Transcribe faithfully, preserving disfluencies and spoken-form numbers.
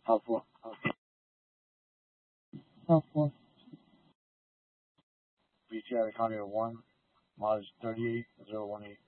Helpful. Helpful. V T I the County of one, mileage thirty-eight zero one eight.